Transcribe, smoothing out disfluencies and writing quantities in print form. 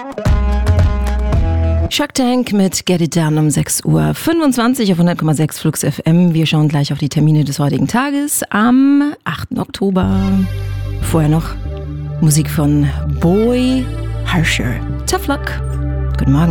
Shark Tank mit Get It Done um 6:25 Uhr auf 100,6 Flux FM. Wir schauen gleich auf die Termine des heutigen Tages am 8. Oktober. Vorher noch Musik von Boy Harsher. Tough Luck. Guten Morgen.